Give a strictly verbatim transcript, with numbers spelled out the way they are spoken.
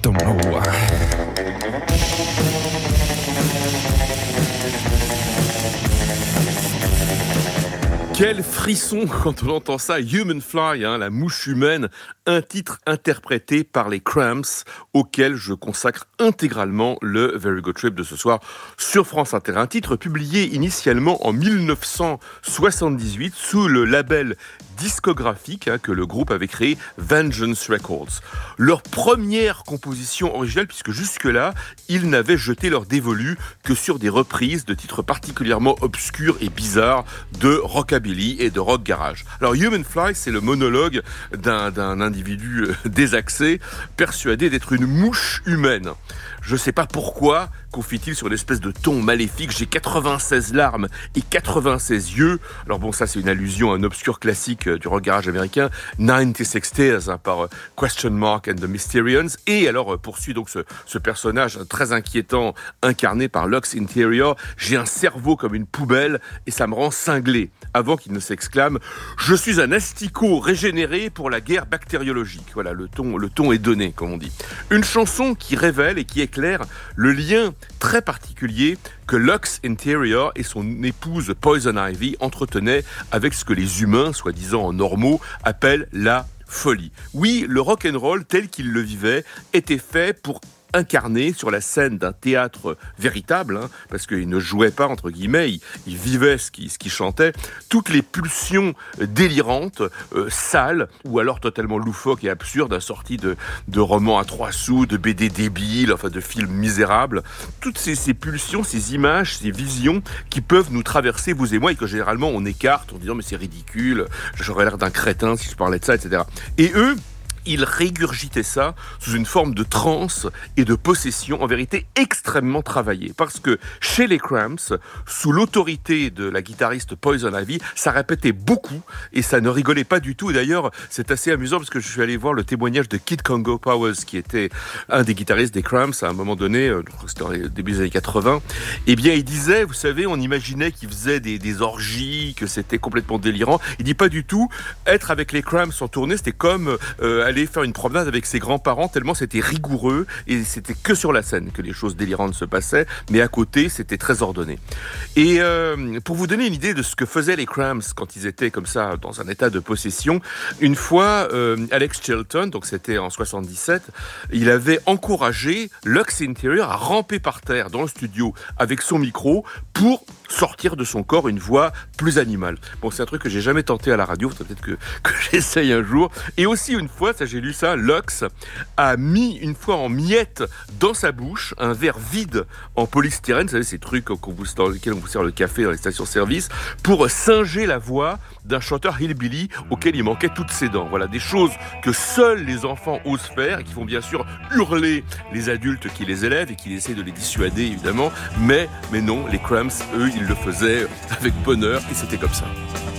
don't know why. Quel frisson quand on entend ça, Human Fly, hein, la mouche humaine, un titre interprété par les Cramps, auquel je consacre intégralement le Very Good Trip de ce soir sur France Inter. Un titre publié initialement en dix-neuf cent soixante-dix-huit sous le label discographique hein, que le groupe avait créé, Vengeance Records. Leur première composition originale, puisque jusque-là, ils n'avaient jeté leur dévolu que sur des reprises de titres particulièrement obscurs et bizarres de rockabilly et de rock garage. Alors Human Fly, c'est le monologue d'un, d'un individu désaxé, persuadé d'être une mouche humaine. Je sais pas pourquoi, confie-t-il sur une espèce de ton maléfique, j'ai quatre-vingt-seize larmes et quatre-vingt-seize yeux. Alors bon, ça c'est une allusion à un obscur classique du rock garage américain, ninety-six Tears, hein, par Question Mark and the Mysterians. Et alors poursuit donc ce, ce personnage très inquiétant, incarné par Lux Interior. J'ai un cerveau comme une poubelle et ça me rend cinglé. Avant qu'il ne s'exclame, je suis un asticot régénéré pour la guerre bactériologique. Voilà, le ton, le ton est donné, comme on dit. Une chanson qui révèle et qui éclaire le lien très particulier que Lux Interior et son épouse Poison Ivy entretenaient avec ce que les humains, soi-disant normaux, appellent la folie. Oui, le rock'n'roll tel qu'il le vivait était fait pour incarné sur la scène d'un théâtre véritable, hein, parce qu'il ne jouait pas, entre guillemets, il, il vivait ce qu'il, ce qu'il chantait, toutes les pulsions délirantes, euh, sales, ou alors totalement loufoques et absurdes, assorties de, de romans à trois sous, de B D débiles, enfin de films misérables, toutes ces, ces pulsions, ces images, ces visions qui peuvent nous traverser, vous et moi, et que généralement on écarte en disant « mais c'est ridicule, j'aurais l'air d'un crétin si je parlais de ça, et cetera » Et eux, ils régurgitaient ça sous une forme de transe et de possession, en vérité extrêmement travaillée. Parce que chez les Cramps, sous l'autorité de la guitariste Poison Ivy, ça répétait beaucoup et ça ne rigolait pas du tout. Et d'ailleurs, c'est assez amusant parce que je suis allé voir le témoignage de Kid Congo Powers, qui était un des guitaristes des Cramps à un moment donné, je crois que c'était au début des années quatre-vingts. Eh bien, il disait, vous savez, on imaginait qu'il faisait des, des orgies, que c'était complètement délirant. Il dit pas du tout, être avec les Cramps en tournée, c'était comme euh, aller faire une promenade avec ses grands-parents, tellement c'était rigoureux et c'était que sur la scène que les choses délirantes se passaient, mais à côté c'était très ordonné. Et euh, pour vous donner une idée de ce que faisaient les Cramps quand ils étaient comme ça dans un état de possession, une fois euh, Alex Chilton, donc c'était en soixante-dix-sept, il avait encouragé Lux Interior à ramper par terre dans le studio avec son micro pour sortir de son corps une voix plus animale. Bon, c'est un truc que j'ai jamais tenté à la radio, peut-être que, que j'essaye un jour. Et aussi une fois, ça j'ai lu ça, Lux a mis une fois en miettes dans sa bouche un verre vide en polystyrène, vous savez ces trucs qu'on vous, dans lesquels on vous sert le café dans les stations-service, pour singer la voix d'un chanteur hillbilly auquel il manquait toutes ses dents. Voilà, des choses que seuls les enfants osent faire et qui font bien sûr hurler les adultes qui les élèvent et qui essaient de les dissuader évidemment, mais, mais non, les Cramps, eux, ils le faisaient avec bonheur et c'était comme ça.